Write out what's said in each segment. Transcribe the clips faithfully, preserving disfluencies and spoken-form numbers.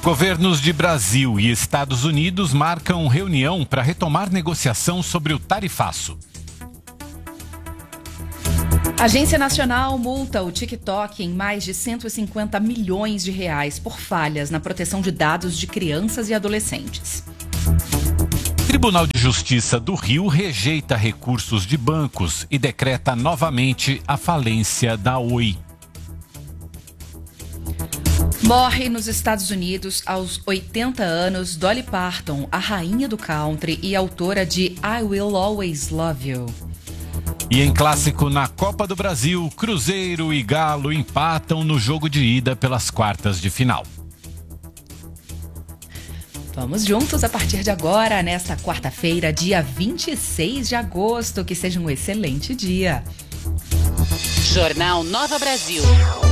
Governos de Brasil e Estados Unidos marcam reunião para retomar negociação sobre o tarifaço. Agência Nacional multa o TikTok em mais de cento e cinquenta milhões de reais por falhas na proteção de dados de crianças e adolescentes. Tribunal de Justiça do Rio rejeita recursos de bancos e decreta novamente a falência da Oi. Morre nos Estados Unidos aos oitenta anos Dolly Parton, a rainha do country e autora de I Will Always Love You. E em clássico na Copa do Brasil, Cruzeiro e Galo empatam no jogo de ida pelas quartas de final. Vamos juntos a partir de agora, nesta quarta-feira, dia vinte e seis de agosto. Que seja um excelente dia. Jornal Nova Brasil.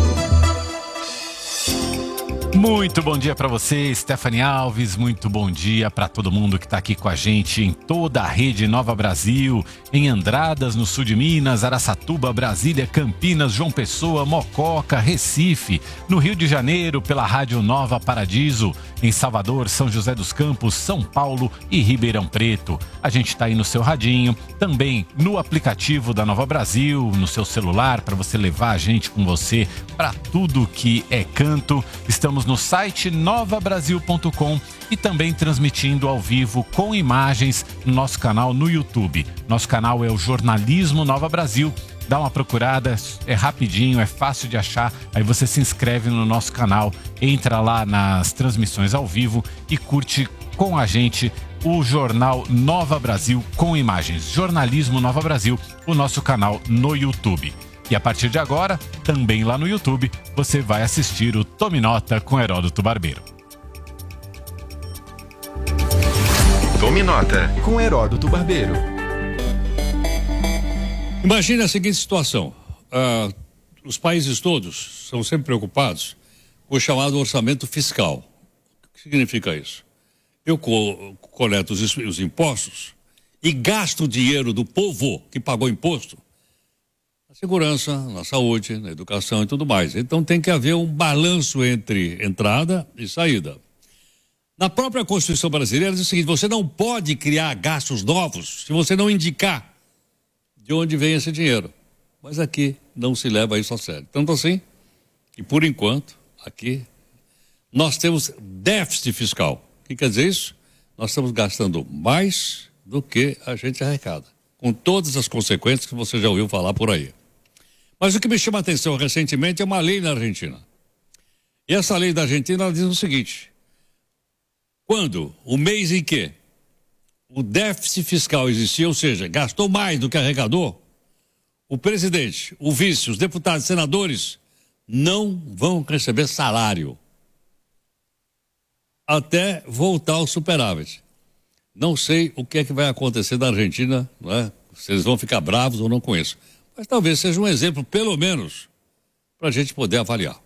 Muito bom dia para você, Stephanie Alves. Muito bom dia para todo mundo que está aqui com a gente em toda a rede Nova Brasil, em Andradas, no sul de Minas, Araçatuba, Brasília, Campinas, João Pessoa, Mococa, Recife, no Rio de Janeiro, pela Rádio Nova Paradiso, em Salvador, São José dos Campos, São Paulo e Ribeirão Preto. A gente está aí no seu radinho, também no aplicativo da Nova Brasil, no seu celular, para você levar a gente com você para tudo que é canto. Estamos no site nova brasil ponto com e também transmitindo ao vivo com imagens no nosso canal no YouTube. Nosso canal é o Jornalismo Nova Brasil. Dá uma procurada, é rapidinho, é fácil de achar. Aí você se inscreve no nosso canal, entra lá nas transmissões ao vivo e curte com a gente o Jornal Nova Brasil com imagens. Jornalismo Nova Brasil, o nosso canal no YouTube. E a partir de agora, também lá no YouTube, você vai assistir o Tome Nota com Heródoto Barbeiro. Tome Nota com Heródoto Barbeiro. Imagine a seguinte situação. Uh, os países todos são sempre preocupados com o chamado orçamento fiscal. O que significa isso? Eu co- coleto os, os impostos e gasto o dinheiro do povo que pagou imposto na segurança, na saúde, na educação e tudo mais. Então tem que haver um balanço entre entrada e saída. Na própria Constituição brasileira diz o seguinte: você não pode criar gastos novos se você não indicar de onde vem esse dinheiro. Mas aqui não se leva isso a sério. Tanto assim, que por enquanto, aqui, nós temos déficit fiscal. O que quer dizer isso? Nós estamos gastando mais do que a gente arrecada, com todas as consequências que você já ouviu falar por aí. Mas o que me chama a atenção recentemente é uma lei na Argentina. E essa lei da Argentina ela diz o seguinte: quando o mês em que o déficit fiscal existia, ou seja, gastou mais do que arrecadou, o presidente, o vice, os deputados e senadores não vão receber salário até voltar ao superávit. Não sei o que é que vai acontecer na Argentina, não é? Se eles vão ficar bravos ou não com isso. Mas talvez seja um exemplo, pelo menos, para a gente poder avaliar.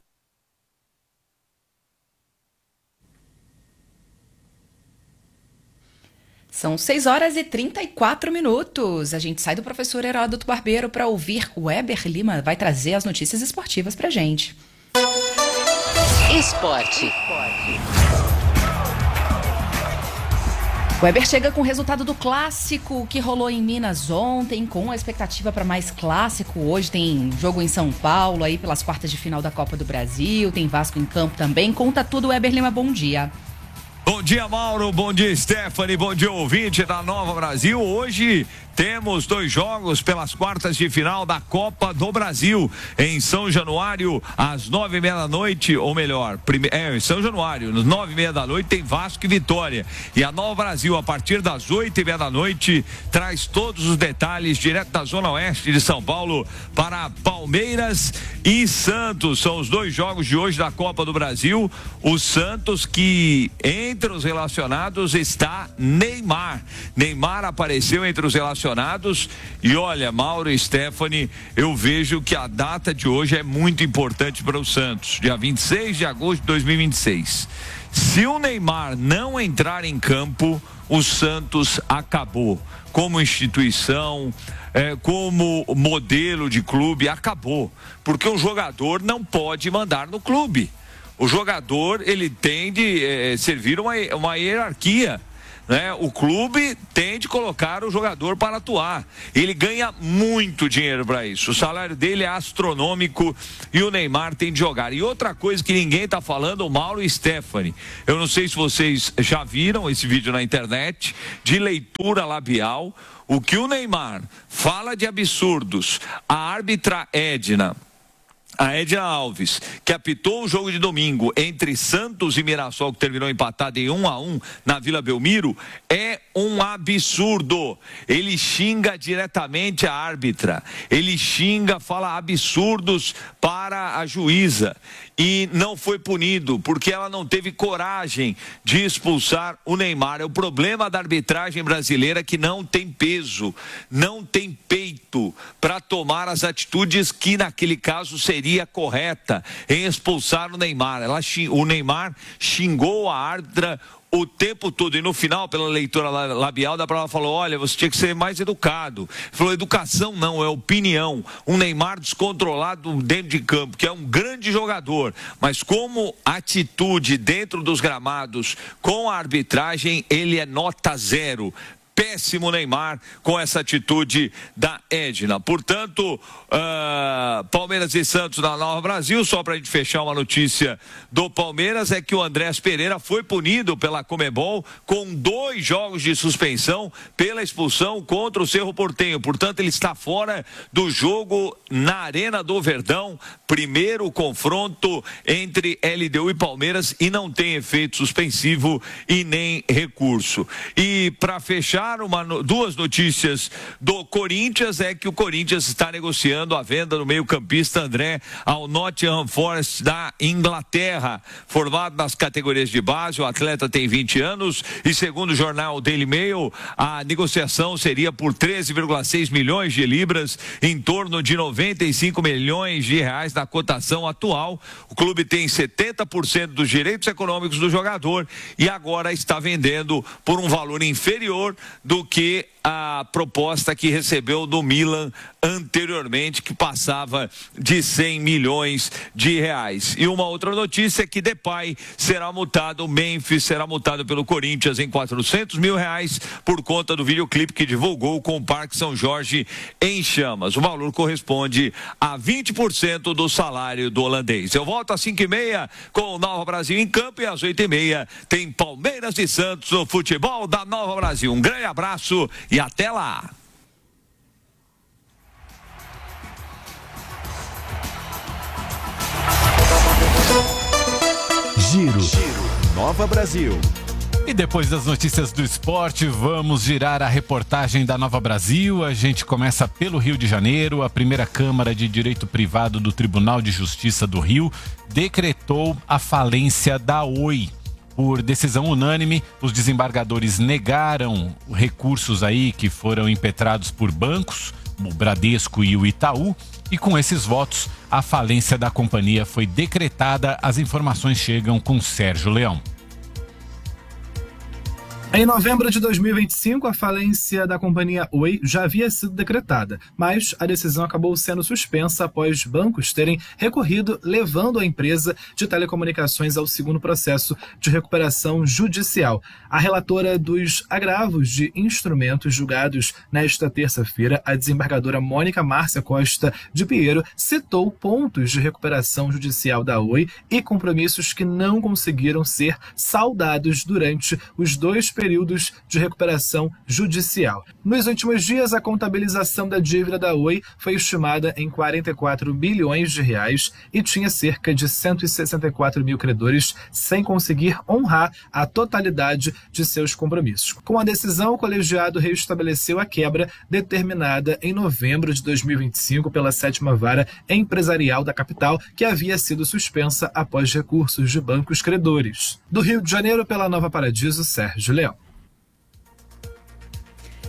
São seis horas e trinta e quatro minutos. A gente sai do professor Heródoto Barbeiro para ouvir o Weber Lima. Vai trazer as notícias esportivas para gente. Esporte. O Weber chega com o resultado do clássico que rolou em Minas ontem, com a expectativa para mais clássico. Hoje tem jogo em São Paulo, aí pelas quartas de final da Copa do Brasil, tem Vasco em campo também. Conta tudo, Weber Lima, bom dia. Bom dia, Mauro, bom dia, Stephanie, bom dia, ouvinte da Nova Brasil. Hoje temos dois jogos pelas quartas de final da Copa do Brasil. Em São Januário, às nove e meia da noite, ou melhor, prime... é, em São Januário, às nove e meia da noite, tem Vasco e Vitória. E a Nova Brasil, a partir das oito e meia da noite, traz todos os detalhes direto da Zona Oeste de São Paulo para Palmeiras e Santos. São os dois jogos de hoje da Copa do Brasil. O Santos, que entre os relacionados está Neymar. Neymar apareceu entre os relacionados. E olha, Mauro e Stephanie, eu vejo que a data de hoje é muito importante para o Santos, dia vinte e seis de agosto de dois mil e vinte e seis. Se o Neymar não entrar em campo, o Santos acabou. Como instituição, é, como modelo de clube, acabou. Porque o jogador não pode mandar no clube. O jogador, ele tem de é, servir uma, uma hierarquia. Né? O clube tem de colocar o jogador para atuar. Ele ganha muito dinheiro para isso. O salário dele é astronômico e o Neymar tem de jogar. E outra coisa que ninguém está falando, o Mauro e Stephanie. Eu não sei se vocês já viram esse vídeo na internet, de leitura labial. O que o Neymar fala de absurdos, a árbitra Edna, a Edna Alves, que apitou o jogo de domingo entre Santos e Mirassol, que terminou empatado em um a um na Vila Belmiro, é um absurdo. Ele xinga diretamente a árbitra, ele xinga, fala absurdos para a juíza e não foi punido, porque ela não teve coragem de expulsar o Neymar. É o problema da arbitragem brasileira, que não tem peso, não tem peito para tomar as atitudes que naquele caso seria correta em expulsar o Neymar. Ela, o Neymar xingou a árbitra o tempo todo, e no final, pela leitura labial, da prova falou: olha, você tinha que ser mais educado. Falou: educação não, é opinião. Um Neymar descontrolado dentro de campo, que é um grande jogador, mas como atitude dentro dos gramados com a arbitragem, ele é nota zero. Péssimo Neymar com essa atitude da Edna. Portanto, uh, Palmeiras e Santos na Nova Brasil. Só para a gente fechar uma notícia do Palmeiras, é que o Andrés Pereira foi punido pela Conmebol com dois jogos de suspensão pela expulsão contra o Cerro Porteño. Portanto, ele está fora do jogo na Arena do Verdão. Primeiro confronto entre L D U e Palmeiras, e não tem efeito suspensivo e nem recurso. E para fechar, Uma, duas notícias do Corinthians, é que o Corinthians está negociando a venda do meio-campista André ao Nottingham Forest da Inglaterra. Formado nas categorias de base, o atleta tem vinte anos e, segundo o jornal Daily Mail, a negociação seria por treze vírgula seis milhões de libras, em torno de noventa e cinco milhões de reais na cotação atual. O clube tem setenta por cento dos direitos econômicos do jogador e agora está vendendo por um valor inferior do que a proposta que recebeu do Milan anteriormente, que passava de cem milhões de reais. E uma outra notícia é que Depay será multado, o Memphis será multado pelo Corinthians em quatrocentos mil reais por conta do videoclipe que divulgou com o Parque São Jorge em chamas. O valor corresponde a vinte por cento do salário do holandês. Eu volto às cinco e meia com o Nova Brasil em campo, e às oito e meia tem Palmeiras e Santos no futebol da Nova Brasil. Um grande abraço e até lá. Giro, Giro. Nova Brasil. E depois das notícias do esporte, vamos girar a reportagem da Nova Brasil. A gente começa pelo Rio de Janeiro. A primeira Câmara de Direito Privado do Tribunal de Justiça do Rio decretou a falência da Oi. Por decisão unânime, os desembargadores negaram recursos aí que foram impetrados por bancos, o Bradesco e o Itaú, e com esses votos, a falência da companhia foi decretada. As informações chegam com Sérgio Leão. Em novembro de dois mil e vinte e cinco, a falência da companhia Oi já havia sido decretada, mas a decisão acabou sendo suspensa após bancos terem recorrido, levando a empresa de telecomunicações ao segundo processo de recuperação judicial. A relatora dos agravos de instrumentos julgados nesta terça-feira, a desembargadora Mônica Márcia Costa de Pinheiro, citou pontos de recuperação judicial da Oi e compromissos que não conseguiram ser saldados durante os dois períodos de recuperação judicial. Nos últimos dias, a contabilização da dívida da Oi foi estimada em quarenta e quatro bilhões de reais e tinha cerca de cento e sessenta e quatro mil credores sem conseguir honrar a totalidade de seus compromissos. Com a decisão, o colegiado reestabeleceu a quebra determinada em novembro de dois mil e vinte e cinco pela sétima Vara Empresarial da capital, que havia sido suspensa após recursos de bancos credores. Do Rio de Janeiro, pela Nova Paradiso, Sérgio Leão.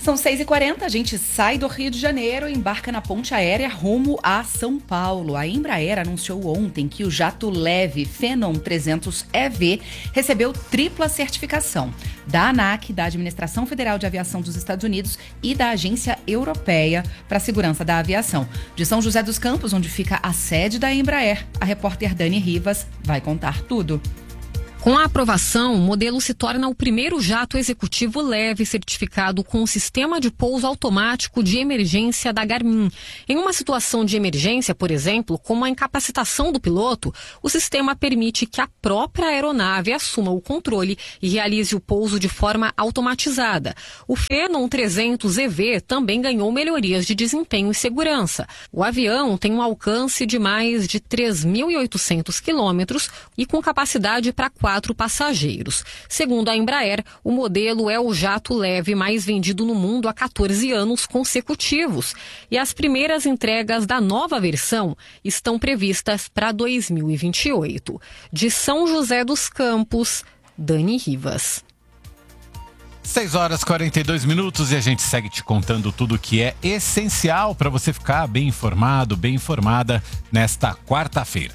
São seis e quarenta, a gente sai do Rio de Janeiro e embarca na ponte aérea rumo a São Paulo. A Embraer anunciou ontem que o jato leve Phenom trezentos E V recebeu tripla certificação da ANAC, da Administração Federal de Aviação dos Estados Unidos e da Agência Europeia para a Segurança da Aviação. De São José dos Campos, onde fica a sede da Embraer, a repórter Dani Rivas vai contar tudo. Com a aprovação, o modelo se torna o primeiro jato executivo leve certificado com o sistema de pouso automático de emergência da Garmin. Em uma situação de emergência, por exemplo, como a incapacitação do piloto, o sistema permite que a própria aeronave assuma o controle e realize o pouso de forma automatizada. O Phenom trezentos E V também ganhou melhorias de desempenho e segurança. O avião tem um alcance de mais de três mil e oitocentos quilômetros e com capacidade para quatro passageiros. Segundo a Embraer, o modelo é o jato leve mais vendido no mundo há quatorze anos consecutivos. E as primeiras entregas da nova versão estão previstas para dois mil e vinte e oito. De São José dos Campos, Dani Rivas. seis horas e quarenta e dois minutos e a gente segue te contando tudo que é essencial para você ficar bem informado, bem informada nesta quarta-feira.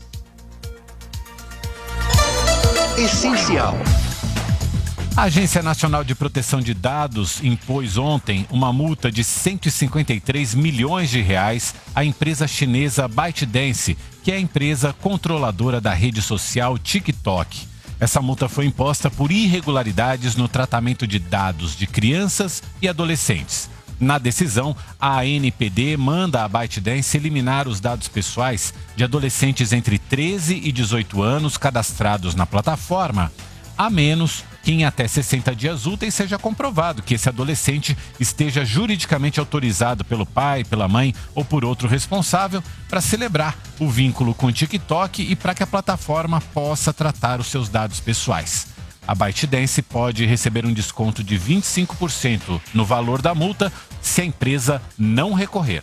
Essencial. A Agência Nacional de Proteção de Dados impôs ontem uma multa de cento e cinquenta e três milhões de reais à empresa chinesa ByteDance, que é a empresa controladora da rede social TikTok. Essa multa foi imposta por irregularidades no tratamento de dados de crianças e adolescentes. Na decisão, a A N P D manda a ByteDance eliminar os dados pessoais de adolescentes entre treze e dezoito anos cadastrados na plataforma, a menos que em até sessenta dias úteis seja comprovado que esse adolescente esteja juridicamente autorizado pelo pai, pela mãe ou por outro responsável para celebrar o vínculo com o TikTok e para que a plataforma possa tratar os seus dados pessoais. A ByteDance pode receber um desconto de vinte e cinco por cento no valor da multa se a empresa não recorrer.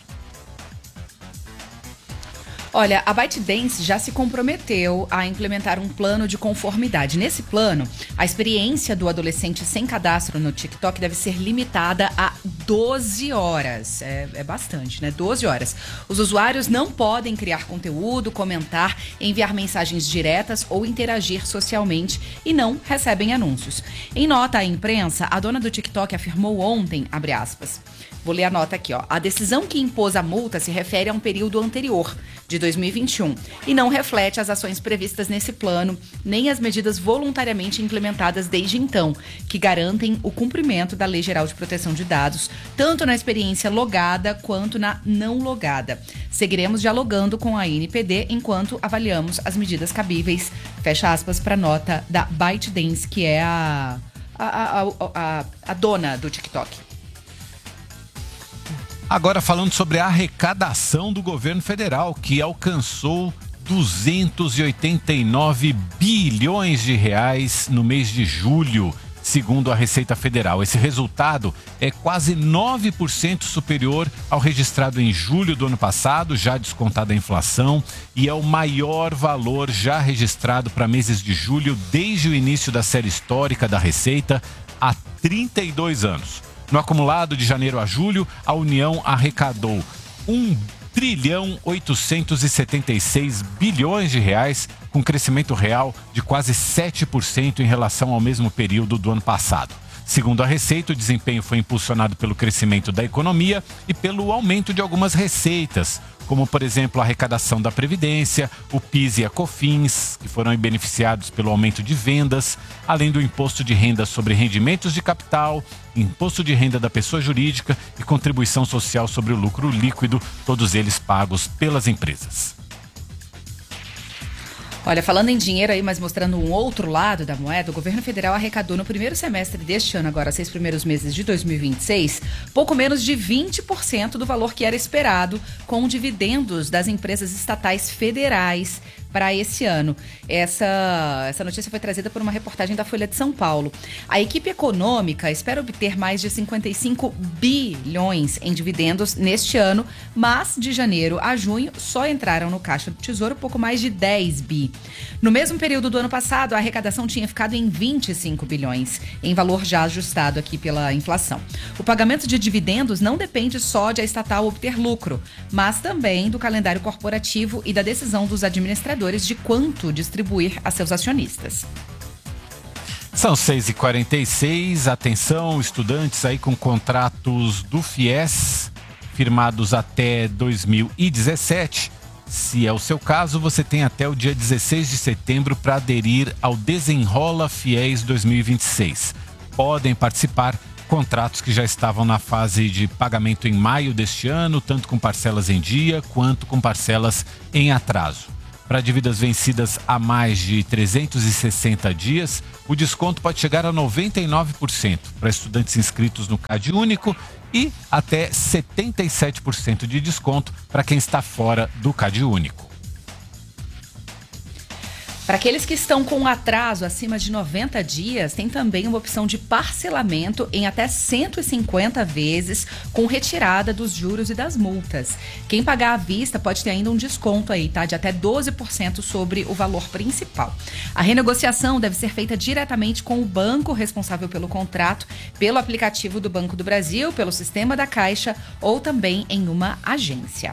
Olha, a ByteDance já se comprometeu a implementar um plano de conformidade. Nesse plano, a experiência do adolescente sem cadastro no TikTok deve ser limitada a doze horas. É, é bastante, né? doze horas. Os usuários não podem criar conteúdo, comentar, enviar mensagens diretas ou interagir socialmente e não recebem anúncios. Em nota à imprensa, a dona do TikTok afirmou ontem, abre aspas, vou ler a nota aqui, ó. A decisão que impôs a multa se refere a um período anterior, de dois mil e vinte e um, e não reflete as ações previstas nesse plano, nem as medidas voluntariamente implementadas desde então, que garantem o cumprimento da Lei Geral de Proteção de Dados, tanto na experiência logada quanto na não logada. Seguiremos dialogando com a A N P D enquanto avaliamos as medidas cabíveis, fecha aspas, para a nota da ByteDance, que é a, a, a, a, a dona do TikTok. Agora falando sobre a arrecadação do governo federal, que alcançou duzentos e oitenta e nove bilhões de reais no mês de julho, segundo a Receita Federal. Esse resultado é quase nove por cento superior ao registrado em julho do ano passado, já descontada a inflação, e é o maior valor já registrado para meses de julho desde o início da série histórica da Receita, há trinta e dois anos. No acumulado de janeiro a julho, a União arrecadou um trilhão oitocentos e setenta e seis bilhões de reais, com crescimento real de quase sete por cento em relação ao mesmo período do ano passado. Segundo a Receita, o desempenho foi impulsionado pelo crescimento da economia e pelo aumento de algumas receitas, como, por exemplo, a arrecadação da Previdência, o PIS e a COFINS, que foram beneficiados pelo aumento de vendas, além do imposto de renda sobre rendimentos de capital, imposto de renda da pessoa jurídica e contribuição social sobre o lucro líquido, todos eles pagos pelas empresas. Olha, falando em dinheiro aí, mas mostrando um outro lado da moeda, o governo federal arrecadou no primeiro semestre deste ano, agora seis primeiros meses de dois mil e vinte e seis, pouco menos de vinte por cento do valor que era esperado com dividendos das empresas estatais federais para esse ano. Essa, essa notícia foi trazida por uma reportagem da Folha de São Paulo. A equipe econômica espera obter mais de cinquenta e cinco bilhões em dividendos neste ano, mas de janeiro a junho só entraram no caixa do Tesouro pouco mais de dez bi. No mesmo período do ano passado, a arrecadação tinha ficado em vinte e cinco bilhões, em valor já ajustado aqui pela inflação. O pagamento de dividendos não depende só de a estatal obter lucro, mas também do calendário corporativo e da decisão dos administradores de quanto distribuir a seus acionistas. São seis e quarenta e seis, atenção, estudantes aí com contratos do FIES firmados até dois mil e dezessete. Se é o seu caso, você tem até o dia dezesseis de setembro para aderir ao Desenrola Fiéis dois mil e vinte e seis. Podem participar contratos que já estavam na fase de pagamento em maio deste ano, tanto com parcelas em dia quanto com parcelas em atraso. Para dívidas vencidas há mais de trezentos e sessenta dias, o desconto pode chegar a noventa e nove por cento para estudantes inscritos no CadÚnico e até setenta e sete por cento de desconto para quem está fora do CadÚnico. Para aqueles que estão com atraso acima de noventa dias, tem também uma opção de parcelamento em até cento e cinquenta vezes, com retirada dos juros e das multas. Quem pagar à vista pode ter ainda um desconto aí, tá? De até doze por cento sobre o valor principal. A renegociação deve ser feita diretamente com o banco responsável pelo contrato, pelo aplicativo do Banco do Brasil, pelo sistema da Caixa ou também em uma agência.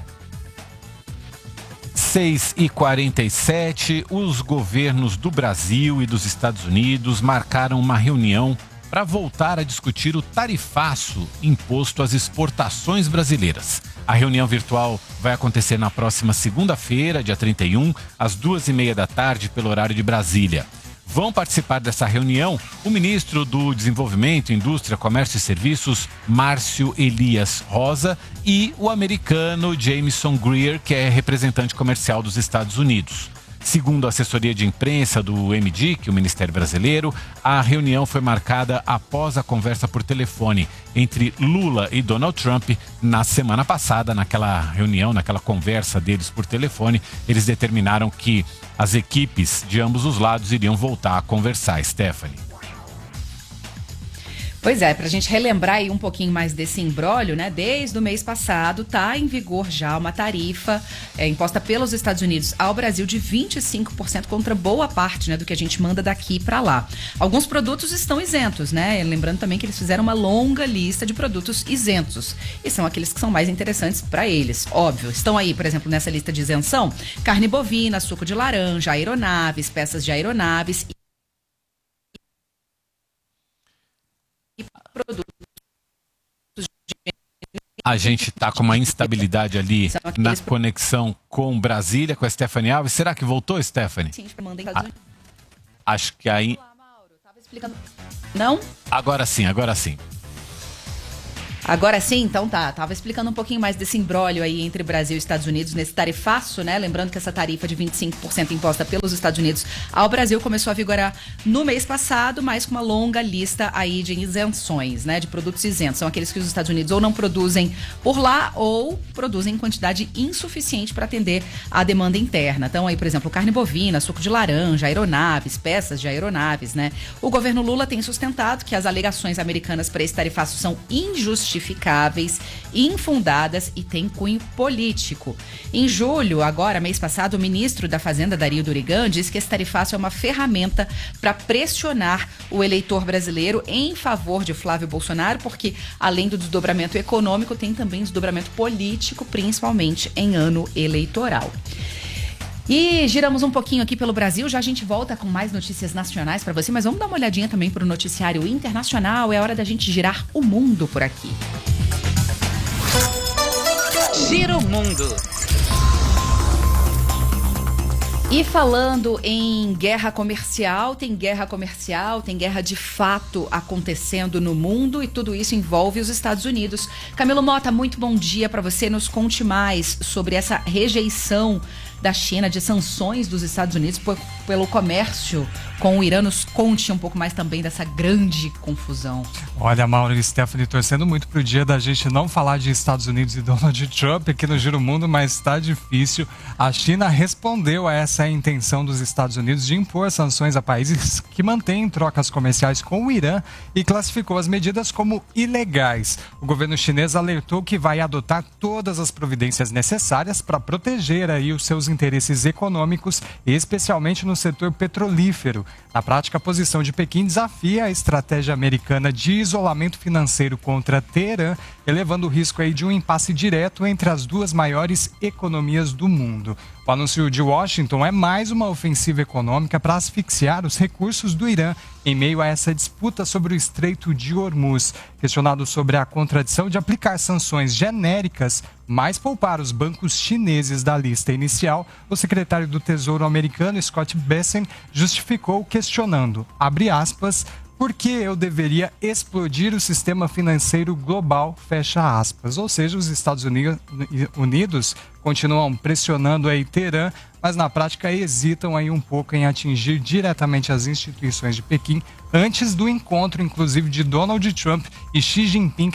seis e quarenta e sete, os governos do Brasil e dos Estados Unidos marcaram uma reunião para voltar a discutir o tarifaço imposto às exportações brasileiras. A reunião virtual vai acontecer na próxima segunda-feira, dia trinta e um, às duas e meia da tarde, pelo horário de Brasília. Vão participar dessa reunião o ministro do Desenvolvimento, Indústria, Comércio e Serviços, Márcio Elias Rosa, e o americano Jameson Greer, que é representante comercial dos Estados Unidos. Segundo a assessoria de imprensa do M D I C, o Ministério Brasileiro, a reunião foi marcada após a conversa por telefone entre Lula e Donald Trump na semana passada. Naquela reunião, naquela conversa deles por telefone, eles determinaram que as equipes de ambos os lados iriam voltar a conversar. Stephanie. Pois é, para a gente relembrar aí um pouquinho mais desse imbróglio, né? Desde o mês passado está em vigor já uma tarifa é, imposta pelos Estados Unidos ao Brasil de vinte e cinco por cento contra boa parte, né, do que a gente manda daqui para lá. Alguns produtos estão isentos, né? Lembrando também que eles fizeram uma longa lista de produtos isentos e são aqueles que são mais interessantes para eles, óbvio. Estão aí, por exemplo, nessa lista de isenção, carne bovina, suco de laranja, aeronaves, peças de aeronaves e produtos. A gente está com uma instabilidade ali na conexão com Brasília, com a Stephanie Alves. Será que voltou, Stephanie? Sim, mandei ah, acho que aí... Não? Agora sim, agora sim. Agora sim, então tá. Tava explicando um pouquinho mais desse imbróglio aí entre Brasil e Estados Unidos nesse tarifaço, né? Lembrando que essa tarifa de vinte e cinco por cento imposta pelos Estados Unidos ao Brasil começou a vigorar no mês passado, mas com uma longa lista aí de isenções, né? De produtos isentos. São aqueles que os Estados Unidos ou não produzem por lá ou produzem em quantidade insuficiente para atender à demanda interna. Então aí, por exemplo, carne bovina, suco de laranja, aeronaves, peças de aeronaves, né? O governo Lula tem sustentado que as alegações americanas para esse tarifaço são injustificadas, justificáveis, infundadas e tem cunho político. Em julho, agora, mês passado, o ministro da Fazenda, Dario Durigan, disse que esse tarifaço é uma ferramenta para pressionar o eleitor brasileiro em favor de Flávio Bolsonaro, porque além do desdobramento econômico, tem também desdobramento político, principalmente em ano eleitoral. E giramos um pouquinho aqui pelo Brasil, já a gente volta com mais notícias nacionais para você, mas vamos dar uma olhadinha também para o noticiário internacional. É hora da gente girar o mundo por aqui. Gira o mundo. E falando em guerra comercial, tem guerra comercial, tem guerra de fato acontecendo no mundo e tudo isso envolve os Estados Unidos. Camilo Mota, muito bom dia para você. Nos conte mais sobre essa rejeição da China, de sanções dos Estados Unidos por, pelo comércio com o Irã. Nos conte um pouco mais também dessa grande confusão. Olha, Mauro e Stephanie, torcendo muito pro dia da gente não falar de Estados Unidos e Donald Trump aqui no Giro Mundo, mas tá difícil. A China respondeu a essa intenção dos Estados Unidos de impor sanções a países que mantêm trocas comerciais com o Irã e classificou as medidas como ilegais. O governo chinês alertou que vai adotar todas as providências necessárias para proteger aí os seus interesses econômicos, especialmente no setor petrolífero. Na prática, a posição de Pequim desafia a estratégia americana de isolamento financeiro contra Teherã, elevando o risco aí de um impasse direto entre as duas maiores economias do mundo. O anúncio de Washington é mais uma ofensiva econômica para asfixiar os recursos do Irã em meio a essa disputa sobre o Estreito de Hormuz. Questionado sobre a contradição de aplicar sanções genéricas, mas poupar os bancos chineses da lista inicial, o secretário do Tesouro americano, Scott Bessent, justificou questionando, abre aspas, por que eu deveria explodir o sistema financeiro global, fecha aspas. Ou seja, os Estados Unidos continuam pressionando aí Teherã, mas na prática hesitam aí um pouco em atingir diretamente as instituições de Pequim antes do encontro, inclusive, de Donald Trump e Xi Jinping